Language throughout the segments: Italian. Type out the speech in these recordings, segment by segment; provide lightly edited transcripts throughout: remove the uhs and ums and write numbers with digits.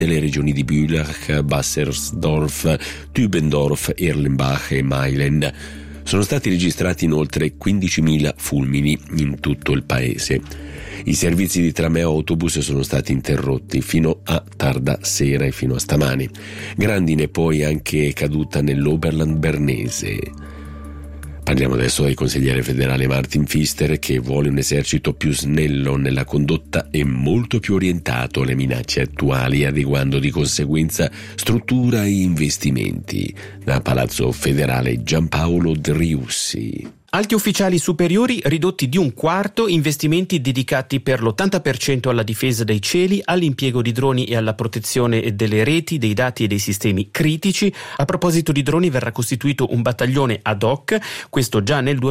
nelle regioni di Bülach, Bassersdorf, Tübendorf, Erlenbach e Meilen. Sono stati registrati inoltre 15.000 fulmini in tutto il paese. I servizi di tram e autobus sono stati interrotti fino a tarda sera e fino a stamani. Grandine poi anche caduta nell'Oberland bernese. Parliamo adesso del consigliere federale Martin Pfister, che vuole un esercito più snello nella condotta e molto più orientato alle minacce attuali, adeguando di conseguenza struttura e investimenti. Da Palazzo Federale Giampaolo Driussi. Alti ufficiali superiori ridotti di un quarto, investimenti dedicati per l'80% alla difesa dei cieli, all'impiego di droni e alla protezione delle reti, dei dati e dei sistemi critici. A proposito di droni, verrà costituito un battaglione ad hoc, questo già nel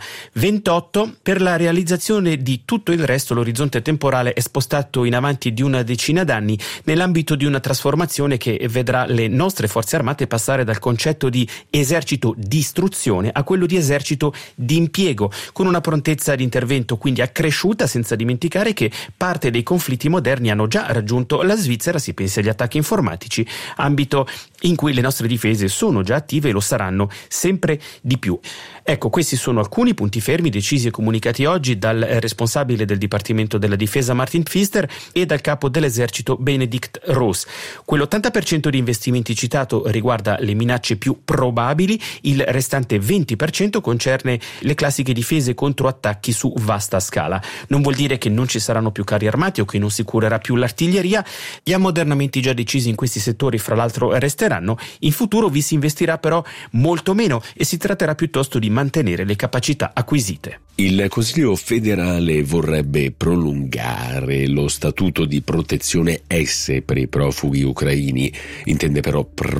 2028. Per la realizzazione di tutto il resto l'orizzonte temporale è spostato in avanti di una decina d'anni nell'ambito di una trasformazione che vedrà le nostre forze armate passare dal concetto di esercito di istruzione a quello di esercito di impiego, con una prontezza di intervento quindi accresciuta, senza dimenticare che parte dei conflitti moderni hanno già raggiunto la Svizzera. Si pensi agli attacchi informatici, ambito in cui le nostre difese sono già attive e lo saranno sempre di più. Ecco, questi sono alcuni punti fermi decisi e comunicati oggi dal responsabile del Dipartimento della Difesa Martin Pfister e dal capo dell'esercito Benedikt Ross. Quell'80% di investimenti citato riguarda le minacce più probabili, il restante 20% concerne le classiche difese contro attacchi su vasta scala. Non vuol dire che non ci saranno più carri armati o che non si curerà più l'artiglieria. Gli ammodernamenti già decisi in questi settori fra l'altro resteranno. In futuro vi si investirà però molto meno e si tratterà piuttosto di mantenere le capacità acquisite. Il Consiglio federale vorrebbe prolungare lo statuto di protezione S per i profughi ucraini, intende però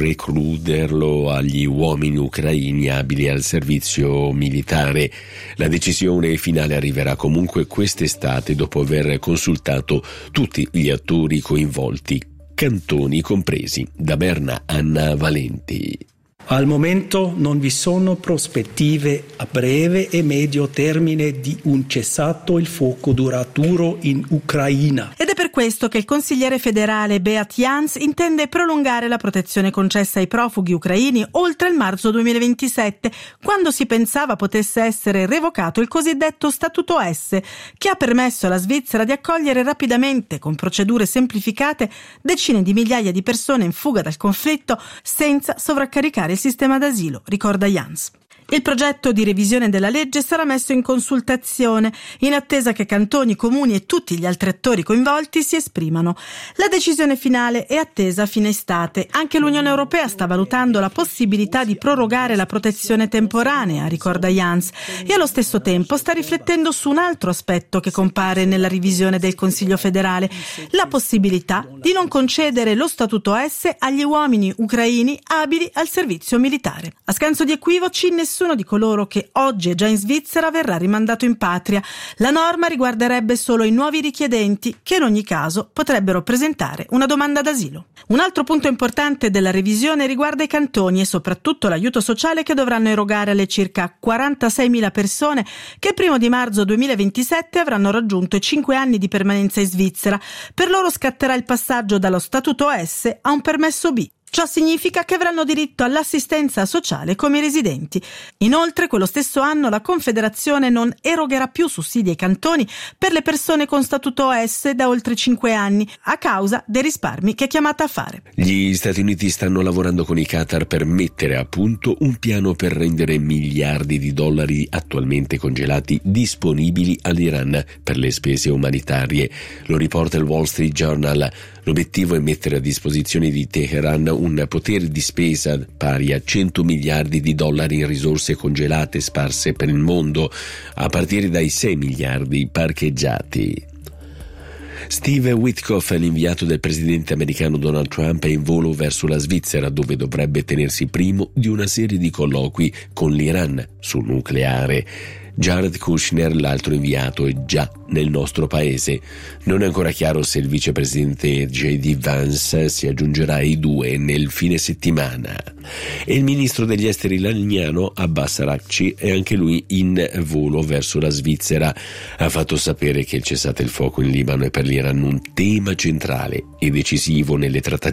precluderlo agli uomini ucraini abili al servizio militare. La decisione finale arriverà comunque quest'estate dopo aver consultato tutti gli attori coinvolti, cantoni compresi. Da Berna, Anna Valenti. Al momento non vi sono prospettive a breve e medio termine di un cessato il fuoco duraturo in Ucraina. Ed è per questo che il consigliere federale Beat Jans intende prolungare la protezione concessa ai profughi ucraini oltre il marzo 2027, quando si pensava potesse essere revocato il cosiddetto Statuto S, che ha permesso alla Svizzera di accogliere rapidamente, con procedure semplificate, decine di migliaia di persone in fuga dal conflitto senza sovraccaricare il sistema d'asilo, ricorda Jans. Il progetto di revisione della legge sarà messo in consultazione, in attesa che cantoni, comuni e tutti gli altri attori coinvolti si esprimano. La decisione finale è attesa a fine estate. Anche l'Unione Europea sta valutando la possibilità di prorogare la protezione temporanea, ricorda Jans, e allo stesso tempo sta riflettendo su un altro aspetto che compare nella revisione del Consiglio federale, la possibilità di non concedere lo Statuto S agli uomini ucraini abili al servizio militare. A scanso di equivoci, nessuno di coloro che oggi è già in Svizzera verrà rimandato in patria. La norma riguarderebbe solo i nuovi richiedenti che in ogni caso potrebbero presentare una domanda d'asilo. Un altro punto importante della revisione riguarda i cantoni e soprattutto l'aiuto sociale che dovranno erogare alle circa 46.000 persone che il 1 marzo 2027 avranno raggiunto i 5 anni di permanenza in Svizzera. Per loro scatterà il passaggio dallo Statuto S a un permesso B. Ciò significa che avranno diritto all'assistenza sociale come i residenti. Inoltre, quello stesso anno la Confederazione non erogherà più sussidi ai cantoni per le persone con Statuto S da oltre 5 anni, a causa dei risparmi che è chiamata a fare. Gli Stati Uniti stanno lavorando con i Qatar per mettere a punto un piano per rendere miliardi di dollari attualmente congelati disponibili all'Iran per le spese umanitarie. Lo riporta il Wall Street Journal. L'obiettivo è mettere a disposizione di Teheran un potere di spesa pari a 100 miliardi di dollari in risorse congelate sparse per il mondo, a partire dai 6 miliardi parcheggiati. Steve Witkoff, l'inviato del presidente americano Donald Trump, è in volo verso la Svizzera, dove dovrebbe tenersi primo di una serie di colloqui con l'Iran sul nucleare. Jared Kushner, l'altro inviato, è già nel nostro paese. Non è ancora chiaro se il vicepresidente J.D. Vance si aggiungerà ai due nel fine settimana. E il ministro degli esteri iraniano Abbas Araghchi è anche lui in volo verso la Svizzera. Ha fatto sapere che il cessate il fuoco in Libano è per l'Iran un tema centrale e decisivo nelle trattative